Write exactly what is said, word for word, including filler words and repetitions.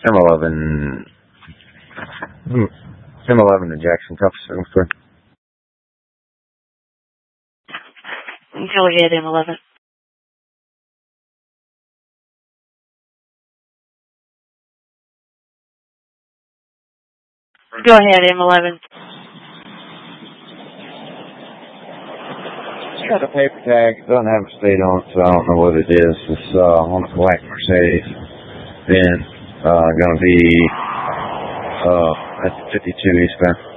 M eleven. M eleven to Jackson, top circle square. Go ahead, M eleven. Go ahead, M eleven. It's got a paper tag. It doesn't have a state on it, so I don't know what it is. It's uh, on a black Mercedes. Then uh, going to be uh, at fifty-two eastbound.